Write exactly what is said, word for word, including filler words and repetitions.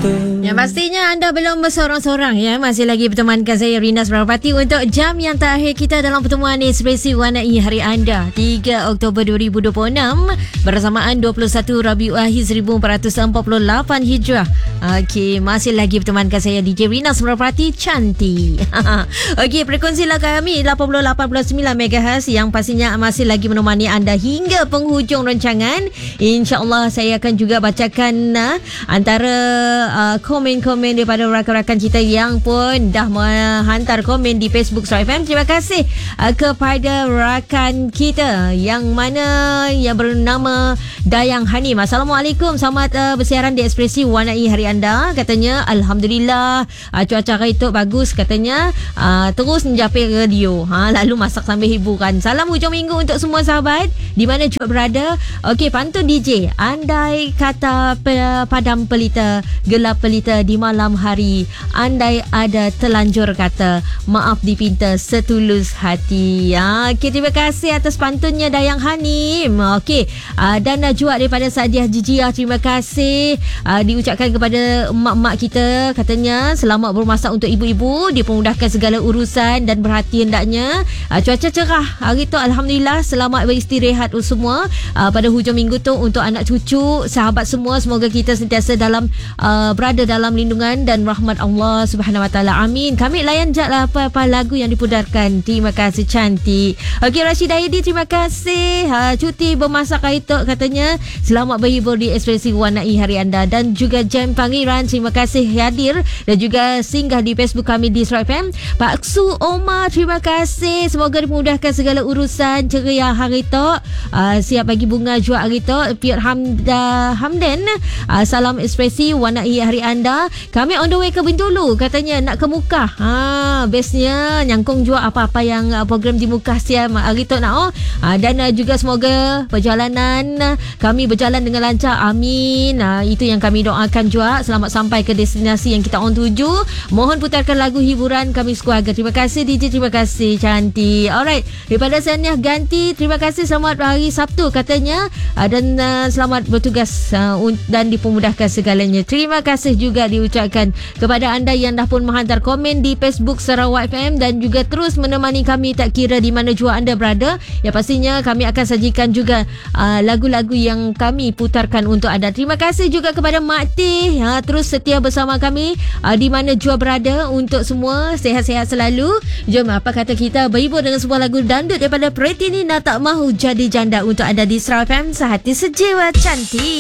Yang pastinya anda belum bersorang-sorang ya. Masih lagi bertemankan saya Rina Seberapati untuk jam yang terakhir kita dalam pertemuan Ekspresi Warnai Hari Anda tiga Oktober dua ribu dua puluh enam bersamaan dua puluh satu Rabiul Akhir seribu empat ratus empat puluh lapan Hijrah. Okey, masih lagi bertemankan saya D J Rina Seberapati cantik. Okey, frekuensi kami lapan puluh lapan perpuluhan sembilan megahertz yang pastinya masih lagi menemani anda hingga penghujung rancangan. InsyaAllah saya akan juga bacakan uh, antara uh, komen-komen daripada rakan-rakan kita yang pun dah menghantar komen di Facebook Star F M. Terima kasih uh, kepada rakan kita yang mana yang bernama Dayang Hanim. Assalamualaikum, selamat uh, bersiaran di Ekspresi Warnai Hari Anda. Katanya Alhamdulillah uh, cuaca hari tu bagus katanya, uh, terus menjapit radio, ha, lalu masak sambil hiburan. Salam hujung minggu untuk semua sahabat di mana juga berada. Okey, pantun D J, andai kata pe- padam pelita, gelap pelita di malam hari, andai ada telanjur kata, maaf dipinta setulus hati. Ha, okay, terima kasih atas pantunnya Dayang Hanim. Okey, uh, dan Najwa daripada Sadiah Jijiah, terima kasih uh, diucapkan kepada mak-mak kita. Katanya selamat bermasak untuk ibu-ibu, dipermudahkan segala urusan dan berhati hendaknya. uh, Cuaca cerah hari tu, Alhamdulillah. Selamat beristirahat semua uh, pada hujung minggu tu untuk anak cucu, sahabat semua. Semoga kita sentiasa dalam uh, berada dalam lindungan dan rahmat Allah Subhanahu Wa Taala. Amin. Kami layan jatlah apa-apa lagu yang dipudarkan. Terima kasih cantik. Okey, Rashidah Aidi, terima kasih. Ha, cuti bermasak hari tu katanya. Selamat berhibur di Ekspresi Warnai Hari Anda. Dan juga Jem Pangiran, terima kasih hadir dan juga singgah di Facebook kami di Star F M. Pak Su Omar, terima kasih. Semoga dimudahkan segala urusan ceria hari tu. Uh, siap bagi bunga jua hari tu. Piot Hamda Hamdan, uh, salam Ekspresi Warnai Hari Anda. Kami on the way ke Bintulu katanya, nak ke Mukah. Ha, bestnya nyangkung jua apa-apa yang uh, program di Mukah siap hari tu nak. Oh. Uh, dan uh, juga semoga perjalanan uh, kami berjalan dengan lancar. Amin. Uh, itu yang kami doakan jua. Selamat sampai ke destinasi yang kita on tuju. Mohon putarkan lagu hiburan kami sekeluarga. Terima kasih D J, terima kasih cantik. Alright, daripada Saniah Ganti, terima kasih, selamat hari Sabtu katanya, uh, dan uh, selamat bertugas uh, dan dipermudahkan segalanya. Terima kasih juga diucapkan kepada anda yang dah pun menghantar komen di Facebook Sarawak F M dan juga terus menemani kami tak kira di mana jua anda berada. Ya, pastinya kami akan sajikan juga uh, lagu-lagu yang kami putarkan untuk anda. Terima kasih juga kepada Mak Teh, uh, terus setia bersama kami uh, di mana jua berada. Untuk semua sehat-sehat selalu. Jom, apa kata kita berhibur dengan sebuah lagu dandut daripada Pretty Nina, Tak Mahu Jadi Janda untuk anda di Star F M, sehati sejiwa cantik.